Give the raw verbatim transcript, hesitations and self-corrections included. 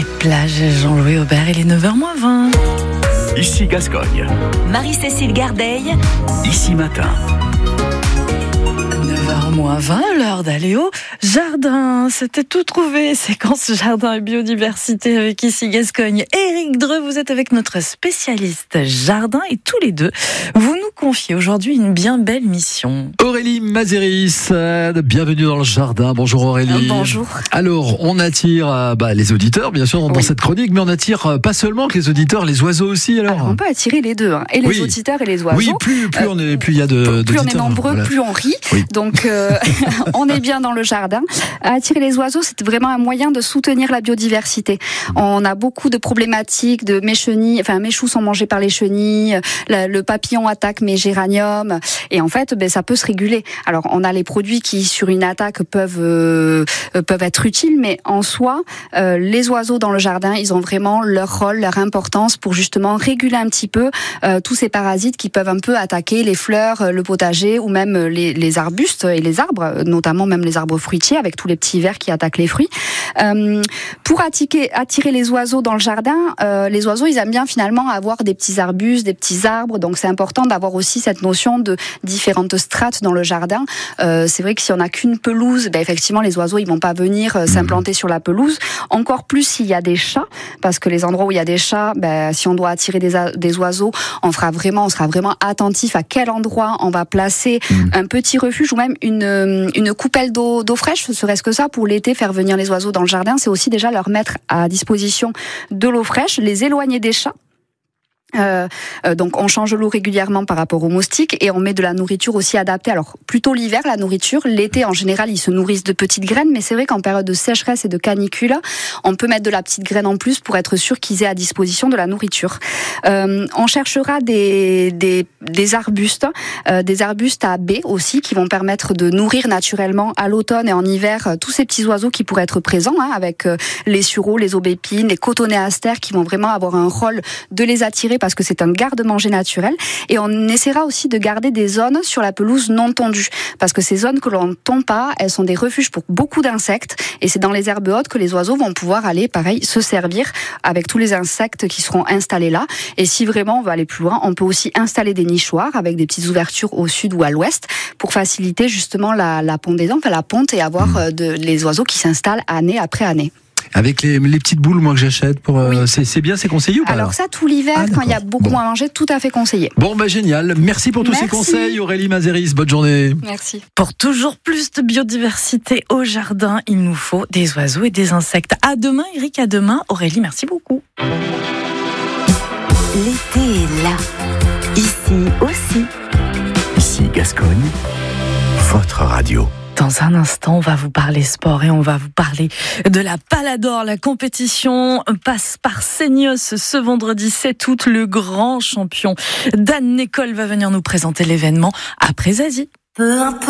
Les plages, Jean-Louis Aubert, il est neuf heures moins vingt. Ici Gascogne. Marie-Cécile Gardeil. Ici Matin. neuf heures moins vingt, l'heure d'aller au jardin. C'était tout trouvé, séquence jardin et biodiversité avec Ici Gascogne. Éric Dreux, vous êtes avec notre spécialiste jardin et tous les deux, vous nous confiez aujourd'hui une bien belle mission. Aurélie Mazeris, euh, bienvenue dans le jardin. Bonjour Aurélie. Bonjour. Alors, on attire euh, bah, les auditeurs, bien sûr, dans Oui. cette chronique, mais on attire euh, pas seulement que les auditeurs, les oiseaux aussi. Alors, Alors, on peut attirer les deux, hein, et les Oui. auditeurs et les oiseaux. oui, plus plus on est, plus il y a de Plus d'auditeurs. on est nombreux, Voilà. plus on rit. Oui. Donc, euh, on est bien dans le jardin. Attirer les oiseaux, c'est vraiment un moyen de soutenir la biodiversité. On a beaucoup de problématiques de mes chenilles, enfin mes choux sont mangés par les chenilles, la- le papillon attaque mes géraniums, et en fait, ben ça peut se réguler. Alors, on a les produits qui, sur une attaque, peuvent euh, peuvent être utiles, mais en soi, euh, les oiseaux dans le jardin, ils ont vraiment leur rôle, leur importance pour justement réguler un petit peu euh, tous ces parasites qui peuvent un peu attaquer les fleurs, euh, le potager ou même euh, les, les arbustes et les arbres, euh, notamment même les arbres fruitiers avec tous les petits vers qui attaquent les fruits. Euh, pour attirer, attirer les oiseaux dans le jardin, euh, les oiseaux, ils aiment bien finalement avoir des petits arbustes, des petits arbres, donc c'est important d'avoir aussi cette notion de différentes strates dans le jardin. Euh, c'est vrai que si on n'a qu'une pelouse, ben effectivement les oiseaux ils vont pas venir euh, s'implanter sur la pelouse. Encore plus s'il y a des chats, parce que les endroits où il y a des chats, ben, si on doit attirer des, a- des oiseaux, on fera vraiment, on sera vraiment attentif à quel endroit on va placer un petit refuge ou même une, euh, une coupelle d'eau, d'eau fraîche, serait-ce que ça pour l'été, faire venir les oiseaux dans le jardin, c'est aussi déjà leur mettre à disposition de l'eau fraîche, les éloigner des chats. Euh, euh, donc on change l'eau régulièrement par rapport aux moustiques et on met de la nourriture aussi adaptée. Alors plutôt l'hiver la nourriture, l'été en général ils se nourrissent de petites graines, mais c'est vrai qu'en période de sécheresse et de canicule, on peut mettre de la petite graine en plus pour être sûr qu'ils aient à disposition de la nourriture. Euh, on cherchera des des, des arbustes, euh, des arbustes à baies aussi qui vont permettre de nourrir naturellement à l'automne et en hiver euh, tous ces petits oiseaux qui pourraient être présents, hein, avec euh, les sureaux, les aubépines, les cotonéastères qui vont vraiment avoir un rôle de les attirer parce que c'est un garde-manger naturel. Et on essaiera aussi de garder des zones sur la pelouse non tondues. Parce que ces zones que l'on ne tond pas, elles sont des refuges pour beaucoup d'insectes. Et c'est dans les herbes hautes que les oiseaux vont pouvoir aller, pareil, se servir avec tous les insectes qui seront installés là. Et si vraiment on veut aller plus loin, on peut aussi installer des nichoirs avec des petites ouvertures au sud ou à l'ouest pour faciliter justement la, la pondaison, enfin la ponte et avoir euh, de, les oiseaux qui s'installent année après année. Avec les, les petites boules, moi que j'achète, pour euh, Oui. c'est, c'est bien, c'est conseillé ou pas Alors ça, tout l'hiver, Ah, quand il y a d'accord. beaucoup Bon. à manger, tout à fait conseillé. Bon, bah génial. Merci pour tous ces Merci. conseils, Aurélie Mazeris. Bonne journée. Merci. Pour toujours plus de biodiversité au jardin, il nous faut des oiseaux et des insectes. À demain, Eric, à demain. Aurélie, merci beaucoup. L'été est là. Ici aussi. Ici Gascogne. Votre radio. Dans un instant, on va vous parler sport et on va vous parler de la Palador. La compétition passe par Seignos ce vendredi sept août. Le grand champion Dan Nécole va venir nous présenter l'événement après Zazie. Peu importe.